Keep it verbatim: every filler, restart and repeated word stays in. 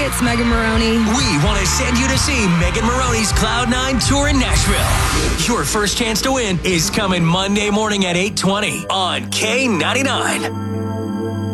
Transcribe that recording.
it's Megan Maroney. We want to send you to see Megan Maroney's Cloud nine Tour in Nashville. Your first chance to win is coming Monday morning at eight twenty on K ninety-nine.